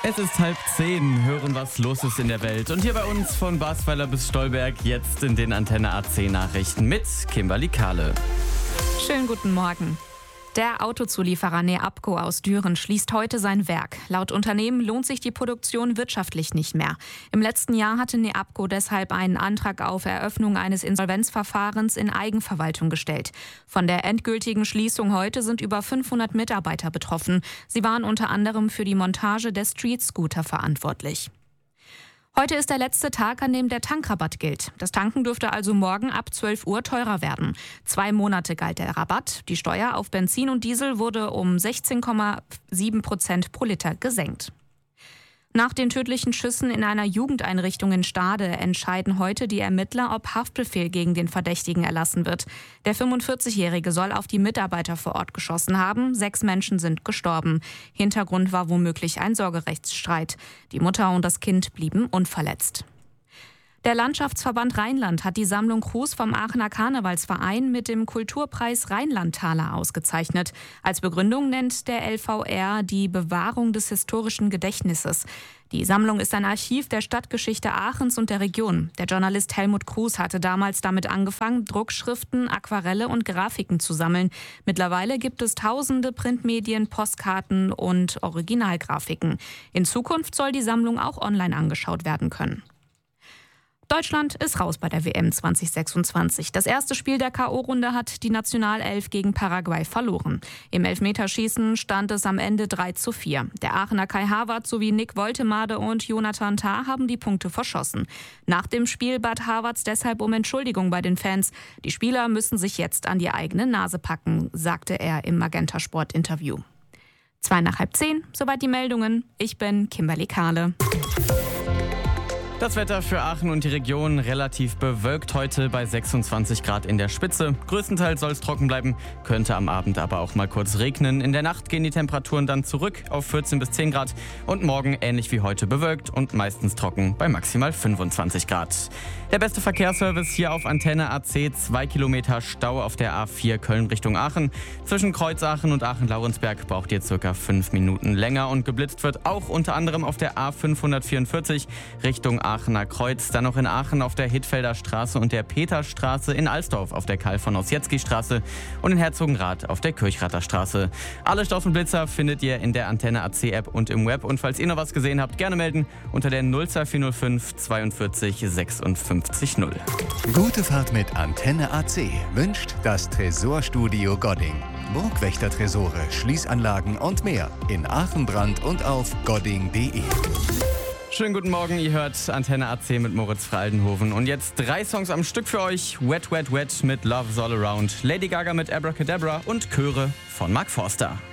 Es ist 9:30, hören, was los ist in der Welt. Und hier bei uns von Basweiler bis Stolberg jetzt in den Antenne AC Nachrichten mit Kimberly Kahle. Schönen guten Morgen. Der Autozulieferer Neabco aus Düren schließt heute sein Werk. Laut Unternehmen lohnt sich die Produktion wirtschaftlich nicht mehr. Im letzten Jahr hatte Neabco deshalb einen Antrag auf Eröffnung eines Insolvenzverfahrens in Eigenverwaltung gestellt. Von der endgültigen Schließung heute sind über 500 Mitarbeiter betroffen. Sie waren unter anderem für die Montage der Street Scooter verantwortlich. Heute ist der letzte Tag, an dem der Tankrabatt gilt. Das Tanken dürfte also morgen ab 12 Uhr teurer werden. 2 Monate galt der Rabatt. Die Steuer auf Benzin und Diesel wurde um 16,7% pro Liter gesenkt. Nach den tödlichen Schüssen in einer Jugendeinrichtung in Stade entscheiden heute die Ermittler, ob Haftbefehl gegen den Verdächtigen erlassen wird. Der 45-Jährige soll auf die Mitarbeiter vor Ort geschossen haben. 6 Menschen sind gestorben. Hintergrund war womöglich ein Sorgerechtsstreit. Die Mutter und das Kind blieben unverletzt. Der Landschaftsverband Rheinland hat die Sammlung Kruse vom Aachener Karnevalsverein mit dem Kulturpreis Rheinlandtaler ausgezeichnet. Als Begründung nennt der LVR die Bewahrung des historischen Gedächtnisses. Die Sammlung ist ein Archiv der Stadtgeschichte Aachens und der Region. Der Journalist Helmut Kruse hatte damals damit angefangen, Druckschriften, Aquarelle und Grafiken zu sammeln. Mittlerweile gibt es tausende Printmedien, Postkarten und Originalgrafiken. In Zukunft soll die Sammlung auch online angeschaut werden können. Deutschland ist raus bei der WM 2026. Das erste Spiel der K.O.-Runde hat die Nationalelf gegen Paraguay verloren. Im Elfmeterschießen stand es am Ende 3:4. Der Aachener Kai Havertz sowie Nick Woltemade und Jonathan Tah haben die Punkte verschossen. Nach dem Spiel bat Havertz deshalb um Entschuldigung bei den Fans. Die Spieler müssen sich jetzt an die eigene Nase packen, sagte er im Magenta-Sport-Interview. 9:30, soweit die Meldungen. Ich bin Kimberly Kahle. Das Wetter für Aachen und die Region relativ bewölkt heute bei 26 Grad in der Spitze. Größtenteils soll es trocken bleiben, könnte am Abend aber auch mal kurz regnen. In der Nacht gehen die Temperaturen dann zurück auf 14 bis 10 Grad und morgen ähnlich wie heute bewölkt und meistens trocken bei maximal 25 Grad. Der beste Verkehrsservice hier auf Antenne AC, 2 Kilometer Stau auf der A4 Köln Richtung Aachen. Zwischen Kreuzaachen und Aachen-Laurensberg braucht ihr circa 5 Minuten länger und geblitzt wird auch unter anderem auf der A544 Richtung Aachener Kreuz, dann noch in Aachen auf der Hittfelder Straße und der Peterstraße, in Alsdorf auf der Karl von Ossietzky Straße und in Herzogenrath auf der Kirchrather Straße. Alle Staus und Blitzer findet ihr in der Antenne AC App und im Web. Und falls ihr noch was gesehen habt, gerne melden unter der 02405 42 56 0. Gute Fahrt mit Antenne AC wünscht das Tresorstudio Godding. Burgwächter-Tresore, Schließanlagen und mehr in Aachen, Brand und auf godding.de. Schönen guten Morgen, ihr hört Antenne AC mit Moritz Fraldenhoven. Und jetzt 3 Songs am Stück für euch. Wet, Wet, Wet mit Love's All Around, Lady Gaga mit Abracadabra und Chöre von Mark Forster.